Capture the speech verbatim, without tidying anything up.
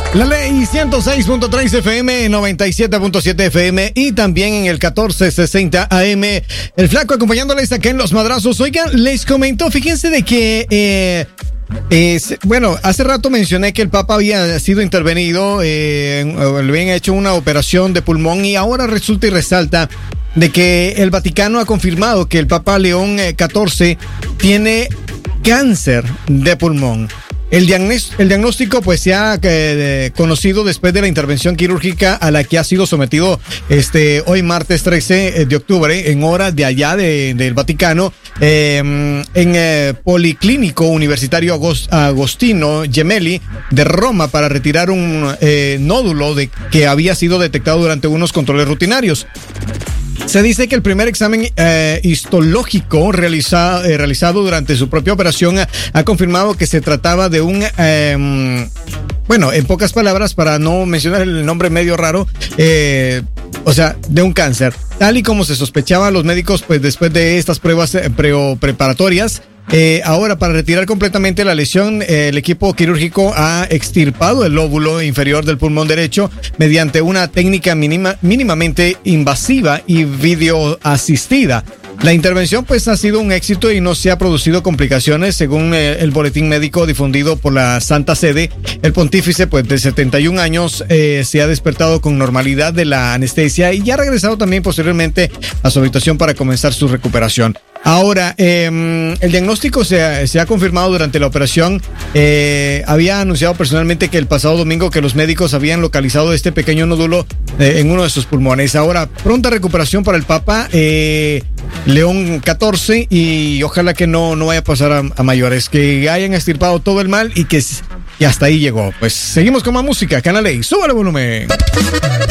La Ley ciento seis punto tres F M, noventa y siete punto siete F M y también en el catorce sesenta A M. El Flaco acompañándoles acá en Los Madrazos. Oigan, les comento, fíjense de que... Eh, Es, bueno, hace rato mencioné que el Papa había sido intervenido, eh, le habían hecho una operación de pulmón y ahora resulta y resalta de que el Vaticano ha confirmado que el Papa León catorce tiene cáncer de pulmón. El, diagnos- el diagnóstico pues se ha eh, conocido después de la intervención quirúrgica a la que ha sido sometido este hoy martes trece de octubre en horas de allá de, del Vaticano eh, en eh, Policlínico Universitario Agos- Agostino Gemelli de Roma para retirar un eh, nódulo de, que había sido detectado durante unos controles rutinarios. Se dice que el primer examen eh, histológico realiza, eh, realizado durante su propia operación ha, ha confirmado que se trataba de un... Eh, bueno, en pocas palabras, para no mencionar el nombre medio raro, eh, o sea, de un cáncer. Tal y como se sospechaba, los médicos, pues después de estas pruebas eh, pre- preparatorias, Eh, ahora, para retirar completamente la lesión, eh, el equipo quirúrgico ha extirpado el lóbulo inferior del pulmón derecho mediante una técnica mínima, mínimamente invasiva y videoasistida. La intervención pues ha sido un éxito y no se ha producido complicaciones según eh, el boletín médico difundido por la Santa Sede. El pontífice pues de setenta y un años eh, se ha despertado con normalidad de la anestesia y ya ha regresado también posteriormente a su habitación para comenzar su recuperación. Ahora, eh, el diagnóstico se ha, se ha confirmado durante la operación. Eh, había anunciado personalmente que el pasado domingo que los médicos habían localizado este pequeño nódulo eh, en uno de sus pulmones. Ahora, pronta recuperación para el Papa eh, León catorce y ojalá que no, no vaya a pasar a, a mayores, que hayan extirpado todo el mal y que y hasta ahí llegó. Pues seguimos con más música, Canal Ley, súbale el volumen.